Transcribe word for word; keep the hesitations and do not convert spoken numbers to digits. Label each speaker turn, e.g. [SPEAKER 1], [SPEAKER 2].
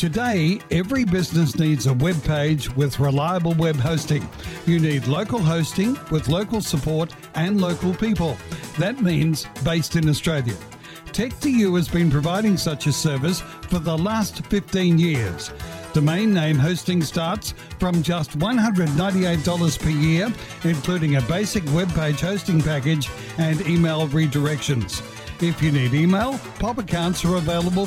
[SPEAKER 1] Today, every business needs a web page with reliable web hosting. You need local hosting with local support and local people. That means based in Australia. Tech two U has been providing such a service for the last fifteen years. Domain name hosting starts from just one hundred ninety-eight dollars per year, including a basic web page hosting package and email redirections. If you need email, pop accounts are available